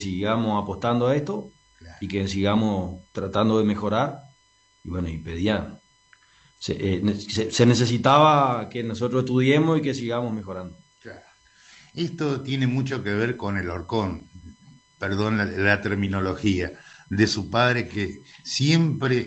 sigamos apostando a esto Claro, y que sigamos tratando de mejorar. Y bueno, y pedían, se necesitaba que nosotros estudiemos y que sigamos mejorando. claro. Esto tiene mucho que ver con el horcón, perdón la terminología, de su padre que siempre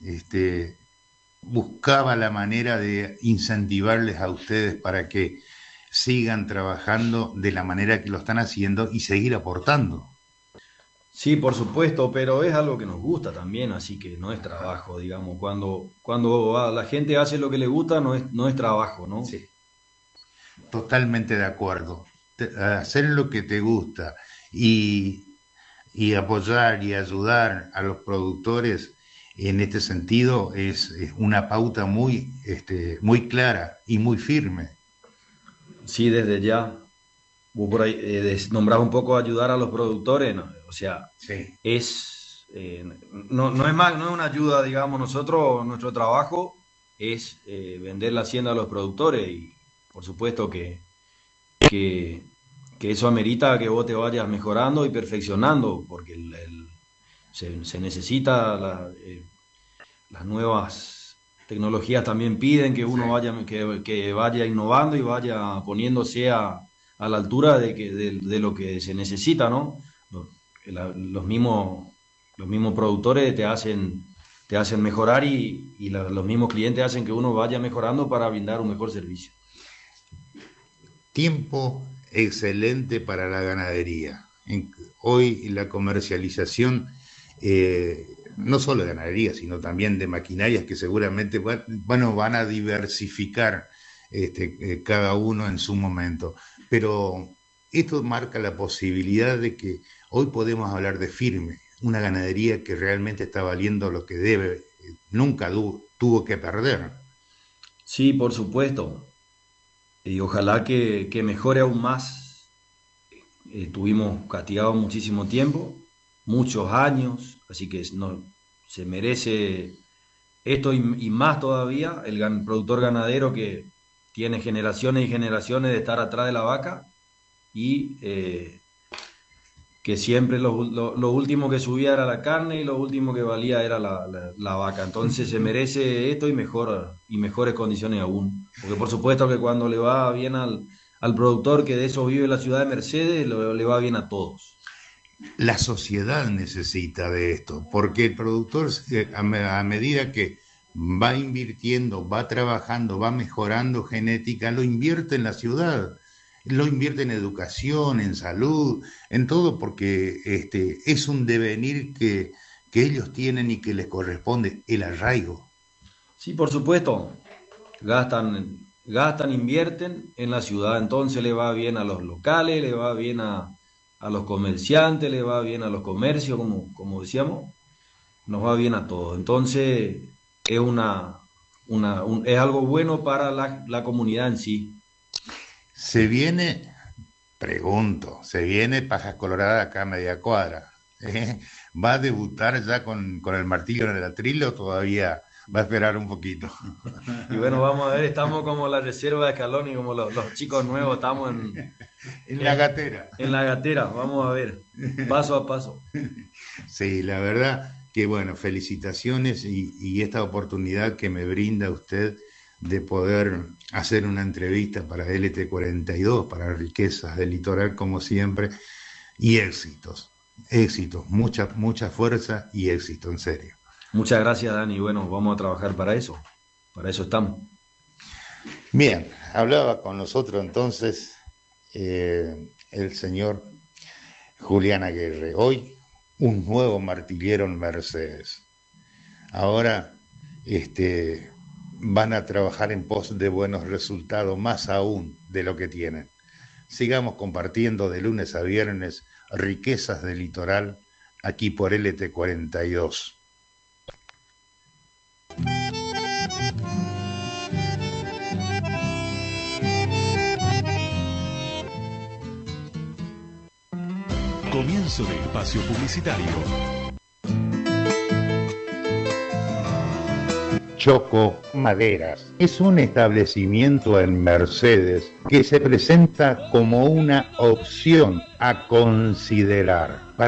buscaba la manera de incentivarles a ustedes para que sigan trabajando de la manera que lo están haciendo y seguir aportando. Sí, por supuesto, pero es algo que nos gusta también, así que no es Ajá. trabajo, digamos. Cuando la gente hace lo que le gusta, no es trabajo, ¿no? Sí, totalmente de acuerdo. Hacer lo que te gusta y, y apoyar y ayudar a los productores en este sentido es una pauta muy, muy clara y muy firme. Sí, desde ya. Vos por ahí nombrás un poco ayudar a los productores, ¿no? O sea, Sí, no es más, no es una ayuda, digamos, nosotros, nuestro trabajo es vender la hacienda a los productores y por supuesto que, que eso amerita que vos te vayas mejorando y perfeccionando, porque se necesita, las nuevas tecnologías también piden que sí. uno que vaya innovando y vaya poniéndose a la altura de lo que se necesita, ¿no? Los, los mismos productores te hacen mejorar los mismos clientes hacen que uno vaya mejorando para brindar un mejor servicio. Tiempo excelente para la ganadería. Hoy la comercialización, no solo de ganadería, sino también de maquinarias que seguramente bueno, van a diversificar cada uno en su momento. Pero esto marca la posibilidad de que hoy podemos hablar de firme, una ganadería que realmente está valiendo lo que debe, nunca tuvo que perder. Sí, por supuesto. Y ojalá que mejore aún más. Estuvimos castigados muchísimo tiempo, muchos años, así que no, se merece esto y más todavía, productor ganadero que tiene generaciones y generaciones de estar atrás de la vaca y que siempre lo último que subía era la carne y lo último que valía era la vaca. Entonces se merece esto y mejores condiciones aún. Porque por supuesto que cuando le va bien al productor, que de eso vive la ciudad de Mercedes, le va bien a todos. La sociedad necesita de esto, porque el productor, a medida que va invirtiendo, va trabajando, va mejorando genética, lo invierte en la ciudad, lo invierte en educación, en salud, en todo, porque es un devenir que ellos tienen y que les corresponde el arraigo. Sí, por supuesto, gastan, invierten en la ciudad, entonces le va bien a los locales, le va bien a los comerciantes, le va bien a los comercios, como decíamos, nos va bien a todos. Entonces, es es algo bueno para la comunidad en sí. Se viene, pregunto, se viene Pajas Coloradas acá a media cuadra. ¿Eh? ¿Va a debutar ya con el martillo en el atril o todavía va a esperar un poquito? Y bueno, vamos a ver, estamos como la reserva de escalón y como los chicos nuevos, estamos En la gatera. en la gatera, vamos a ver, paso a paso. Sí, la verdad que bueno, felicitaciones y esta oportunidad que me brinda usted de poder hacer una entrevista para LT42, para Riquezas del Litoral como siempre, y éxitos, éxitos, mucha fuerza y éxito, en serio. Muchas gracias, Dani. Bueno, vamos a trabajar para eso estamos. Bien, hablaba con nosotros entonces el señor Julián Aguirre. Hoy un nuevo martillero en Mercedes. Ahora van a trabajar en pos de buenos resultados, más aún de lo que tienen. Sigamos compartiendo de lunes a viernes riquezas del litoral aquí por LT42. Comienzo de espacio publicitario. Choco Maderas. Es un establecimiento en Mercedes que se presenta como una opción a considerar.